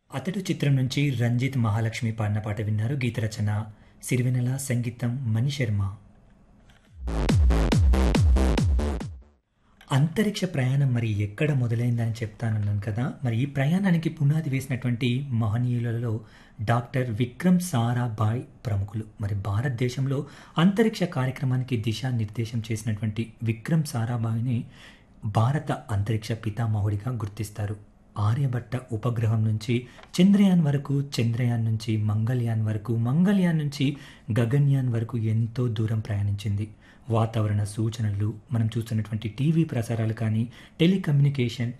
'అతడు' చిత్రం నుంచి రంజిత్, మహాలక్ష్మి పాడిన పాట విన్నారు. గీత రచన సిరివెన్నెల, సంగీతం మణిశర్మ. అంతరిక్ష ప్రయాణం మరి ఎక్కడ మొదలైందని చెప్తానన్నాను కదా! మరి ఈ ప్రయాణానికి పునాది వేసినటువంటి మహనీయులలో డాక్టర్ విక్రమ్ సారాభాయ్ ప్రముఖులు. మరి భారతదేశంలో అంతరిక్ష కార్యక్రమానికి దిశానిర్దేశం చేసినటువంటి విక్రమ్ సారాభాయ్‌ని భారత అంతరిక్ష పితామహుడిగా గుర్తిస్తారు. ఆర్యభట్ట ఉపగ్రహం నుంచి చంద్రయాన్ వరకు, చంద్రయాన్ నుంచి మంగళయాన్ వరకు, మంగళయాన్ నుంచి గగన్యాన్ వరకు ఎంతో దూరం ప్రయాణించింది. వాతావరణ సూచనలు, మనం చూస్తున్నటువంటి టీవీ ప్రసారాలు కానీ, టెలికమ్యూనికేషన్